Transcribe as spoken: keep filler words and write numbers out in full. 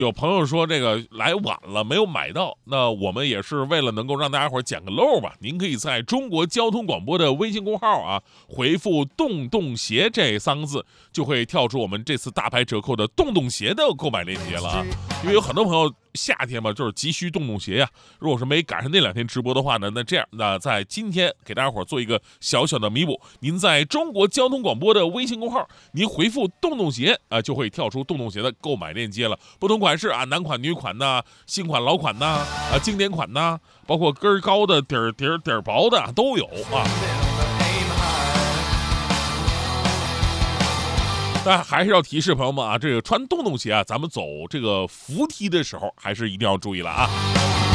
有朋友说这个来晚了没有买到，那我们也是为了能够让大家伙捡个漏吧，您可以在中国交通广播的微信公号啊，回复洞洞鞋这三个字，就会跳出我们这次大牌折扣的洞洞鞋的购买链接了啊。因为有很多朋友夏天嘛，就是急需洞洞鞋呀、啊。如果是没赶上那两天直播的话呢，那这样，那在今天给大家伙做一个小小的弥补，您在中国交通广播的微信公号，您回复洞洞鞋啊、呃，就会跳出洞洞鞋的购买链接了。不同款式啊，男款、女款呐，新款、老款呐，啊，经典款呐，包括跟儿高的、底儿底儿底儿薄的都有啊。但还是要提示朋友们啊，这个穿洞洞鞋啊，咱们走这个扶梯的时候，还是一定要注意了啊。